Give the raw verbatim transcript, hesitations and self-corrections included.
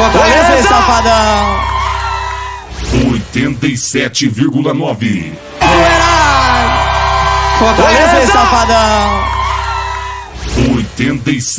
Fortaleza, esse safadão. oitenta e sete vírgula nove. Fortaleza, esse safadão. oitenta e sete